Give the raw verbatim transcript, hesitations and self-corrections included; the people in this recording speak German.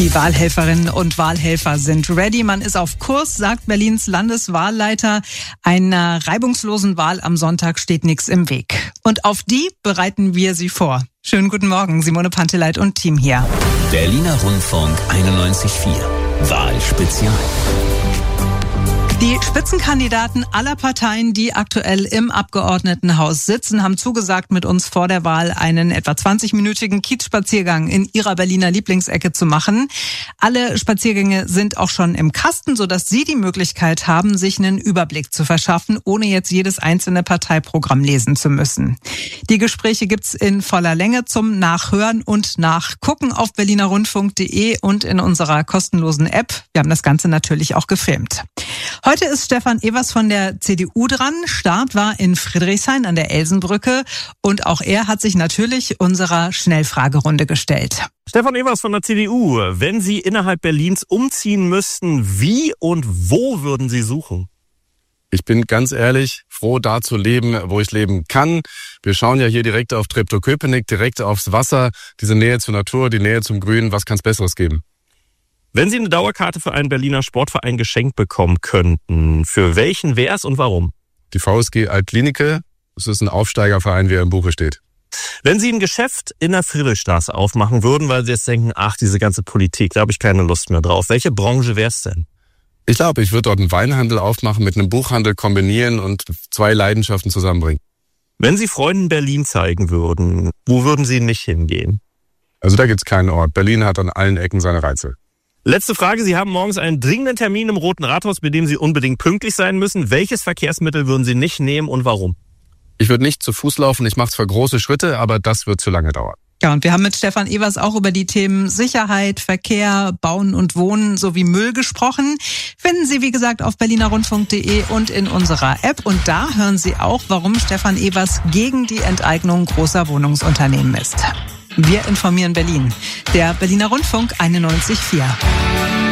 Die Wahlhelferinnen und Wahlhelfer sind ready. Man ist auf Kurs, sagt Berlins Landeswahlleiter. Einer reibungslosen Wahl am Sonntag steht nichts im Weg. Und auf die bereiten wir Sie vor. Schönen guten Morgen, Simone Panteleit und Team hier. Berliner Rundfunk einundneunzig Komma vier. Wahlspezial. Die Spitzenkandidaten aller Parteien, die aktuell im Abgeordnetenhaus sitzen, haben zugesagt, mit uns vor der Wahl einen etwa zwanzigminütigen Kiezspaziergang in ihrer Berliner Lieblingsecke zu machen. Alle Spaziergänge sind auch schon im Kasten, sodass Sie die Möglichkeit haben, sich einen Überblick zu verschaffen, ohne jetzt jedes einzelne Parteiprogramm lesen zu müssen. Die Gespräche gibt's in voller Länge zum Nachhören und Nachgucken auf berlinerrundfunk punkt de und in unserer kostenlosen App. Wir haben das Ganze natürlich auch gefilmt. Heute ist Stefan Evers von der C D U dran. Start war in Friedrichshain an der Elsenbrücke und auch er hat sich natürlich unserer Schnellfragerunde gestellt. Stefan Evers von der C D U, wenn Sie innerhalb Berlins umziehen müssten, wie und wo würden Sie suchen? Ich bin ganz ehrlich froh, da zu leben, wo ich leben kann. Wir schauen ja hier direkt auf Treptow-Köpenick, direkt aufs Wasser, diese Nähe zur Natur, die Nähe zum Grün. Was kann es Besseres geben? Wenn Sie eine Dauerkarte für einen Berliner Sportverein geschenkt bekommen könnten, für welchen wär's und warum? Die V S G Altklinike, das ist ein Aufsteigerverein, wie er im Buche steht. Wenn Sie ein Geschäft in der Friedrichstraße aufmachen würden, weil Sie jetzt denken, ach, diese ganze Politik, da habe ich keine Lust mehr drauf. Welche Branche wär's denn? Ich glaube, ich würde dort einen Weinhandel aufmachen, mit einem Buchhandel kombinieren und zwei Leidenschaften zusammenbringen. Wenn Sie Freunden Berlin zeigen würden, wo würden Sie nicht hingehen? Also da gibt's keinen Ort. Berlin hat an allen Ecken seine Reize. Letzte Frage. Sie haben morgens einen dringenden Termin im Roten Rathaus, bei dem Sie unbedingt pünktlich sein müssen. Welches Verkehrsmittel würden Sie nicht nehmen und warum? Ich würde nicht zu Fuß laufen. Ich mache zwar große Schritte, aber das wird zu lange dauern. Ja, und wir haben mit Stefan Evers auch über die Themen Sicherheit, Verkehr, Bauen und Wohnen sowie Müll gesprochen. Finden Sie, wie gesagt, auf berlinerrundfunk punkt de und in unserer App. Und da hören Sie auch, warum Stefan Evers gegen die Enteignung großer Wohnungsunternehmen ist. Wir informieren Berlin. Der Berliner Rundfunk einundneunzig Komma vier.